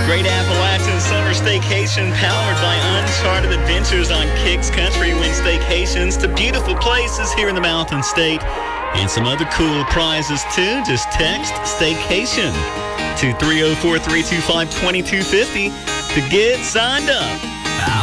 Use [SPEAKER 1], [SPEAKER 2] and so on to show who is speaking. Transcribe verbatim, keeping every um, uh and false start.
[SPEAKER 1] Great Appalachian Summer Staycation powered by Uncharted Adventures on Kicks Country Wind Staycations to beautiful places here in the Mountain State. And some other cool prizes, too. Just text Staycation to three oh four, three two five, two two five oh to get signed up.